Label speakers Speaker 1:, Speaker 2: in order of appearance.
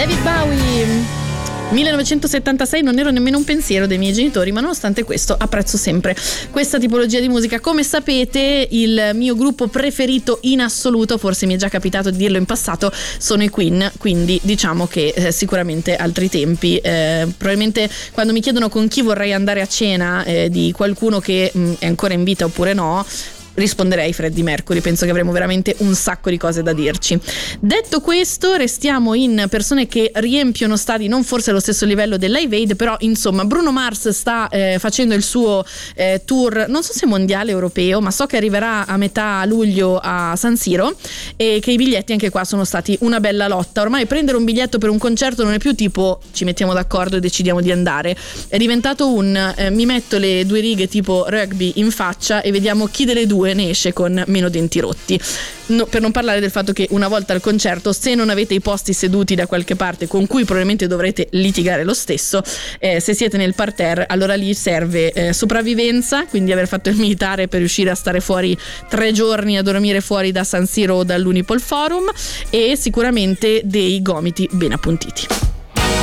Speaker 1: David Bowie. 1976, non ero nemmeno un pensiero dei miei genitori, ma nonostante questo apprezzo sempre questa tipologia di musica. Come sapete, il mio gruppo preferito in assoluto, forse mi è già capitato di dirlo in passato, sono i Queen, quindi diciamo che sicuramente altri tempi. Probabilmente quando mi chiedono con chi vorrei andare a cena di qualcuno che è ancora in vita oppure no, risponderei Freddie Mercury. Penso che avremo veramente un sacco di cose da dirci. Detto questo, restiamo in persone che riempiono stadi, non forse allo stesso livello del Live Aid, però insomma Bruno Mars sta facendo il suo tour, non so se mondiale europeo, ma so che arriverà a metà luglio a San Siro e che i biglietti anche qua sono stati una bella lotta. Ormai prendere un biglietto per un concerto non è più tipo ci mettiamo d'accordo e decidiamo di andare, è diventato un mi metto le due righe tipo rugby in faccia e vediamo chi delle due ne esce con meno denti rotti. No, per non parlare del fatto che una volta al concerto, se non avete i posti seduti da qualche parte con cui probabilmente dovrete litigare lo stesso, se siete nel parterre, allora lì serve sopravvivenza, quindi aver fatto il militare per riuscire a stare fuori 3 giorni a dormire fuori da San Siro o dall'Unipol Forum, e sicuramente dei gomiti ben appuntiti.